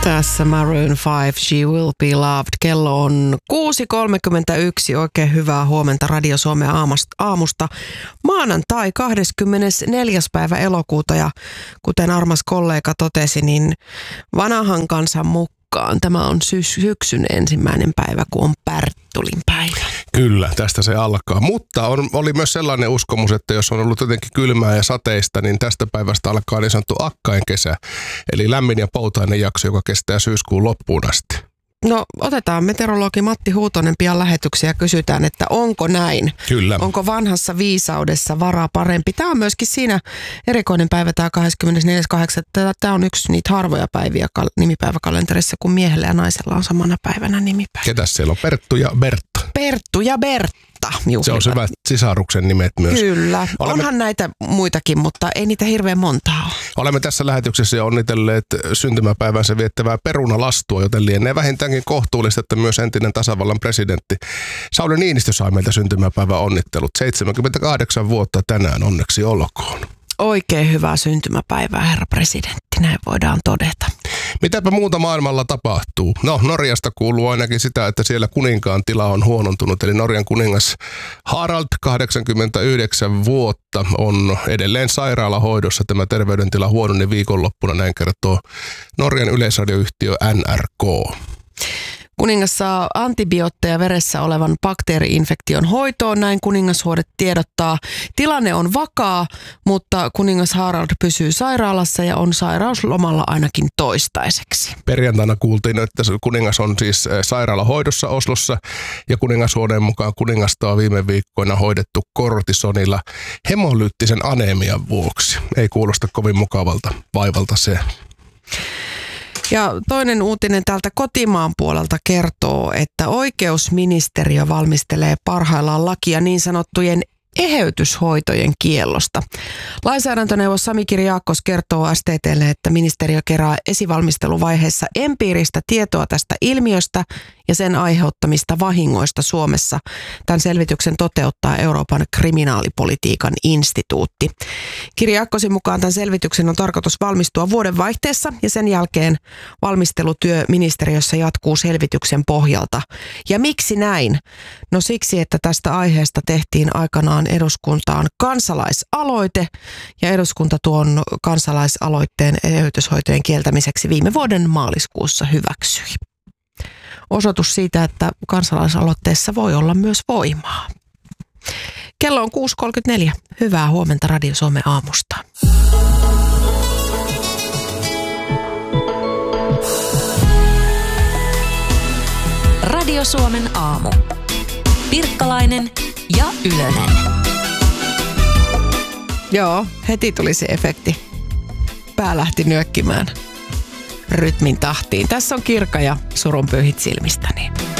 Tässä Maroon 5, She Will Be Loved. Kello on 6.31. Oikein hyvää huomenta Radio Suomen aamusta. Maanantai 24. päivä elokuuta ja kuten armas kollega totesi, niin vanhan kansan mukaan tämä on syksyn ensimmäinen päivä, kun on Pärttulin päivä. Kyllä, tästä se alkaa. Mutta oli myös sellainen uskomus, että jos on ollut jotenkin kylmää ja sateista, niin tästä päivästä alkaa niin sanottu akkain kesä. Eli lämmin ja poutainen jakso, joka kestää syyskuun loppuun asti. No otetaan meteorologi Matti Huutonen pian lähetyksiä ja kysytään, että onko näin? Kyllä. Onko vanhassa viisaudessa varaa parempi? Tämä on myöskin siinä erikoinen päivä, tämä 24.8. Tämä on yksi niitä harvoja päiviä nimipäiväkalenterissa, kun miehellä ja naisella on samana päivänä nimipäivä. Ketäs siellä on? Perttu ja Bertta. Perttu ja Bertta. Se on hyvät sisaruksen nimet myös. Kyllä. Onhan näitä muitakin, mutta ei niitä hirveän montaa ole. Olemme tässä lähetyksessä onnitelleet syntymäpäivänsä viettävää perunalastua, joten lienee vähintäänkin kohtuullista, että myös entinen tasavallan presidentti Sauli Niinistö sai meiltä syntymäpäivän onnittelut. 78 vuotta tänään, onneksi olkoon. Oikein hyvää syntymäpäivää, herra presidentti, näin voidaan todeta. Mitäpä muuta maailmalla tapahtuu? No, Norjasta kuuluu ainakin sitä, että siellä kuninkaan tila on huonontunut. Eli Norjan kuningas Harald, 89 vuotta, on edelleen sairaalahoidossa. Tämä terveydentila huononi viikonloppuna, näin kertoo Norjan yleisradioyhtiö NRK. Kuningas saa antibiootteja veressä olevan bakteeri-infektion hoitoon, näin kuningashuone tiedottaa. Tilanne on vakaa, mutta kuningas Harald pysyy sairaalassa ja on sairauslomalla ainakin toistaiseksi. Perjantaina kuultiin, että kuningas on siis sairaalahoidossa Oslossa ja kuningashuoneen mukaan kuningasta on viime viikkoina hoidettu kortisonilla hemolyyttisen aneemian vuoksi. Ei kuulosta kovin mukavalta vaivalta se. Ja toinen uutinen täältä kotimaan puolelta kertoo, että oikeusministeriö valmistelee parhaillaan lakia niin sanottujen eheytyshoitojen kiellosta. Lainsäädäntöneuvos Sami Kiriakos kertoo STT:lle, että ministeriö kerää esivalmisteluvaiheessa empiiristä tietoa tästä ilmiöstä ja sen aiheuttamista vahingoista Suomessa. Tämän selvityksen toteuttaa Euroopan kriminaalipolitiikan instituutti. Kiriakosin mukaan tämän selvityksen on tarkoitus valmistua vuodenvaihteessa ja sen jälkeen valmistelutyö ministeriössä jatkuu selvityksen pohjalta. Ja miksi näin? No siksi, että tästä aiheesta tehtiin aikanaan eduskuntaan kansalaisaloite ja eduskunta tuon kansalaisaloitteen eheytyshoitojen kieltämiseksi viime vuoden maaliskuussa hyväksyi. Osoitus siitä, että kansalaisaloitteessa voi olla myös voimaa. Kello on 6.34. Hyvää huomenta Radio Suomen aamusta. Radio Suomen aamu. Pirkkalainen ja Ylönen. Joo, heti tuli se efekti. Pää lähti nyökkimään rytmin tahtiin. Tässä on Kirka ja surunpyyhit silmistäni.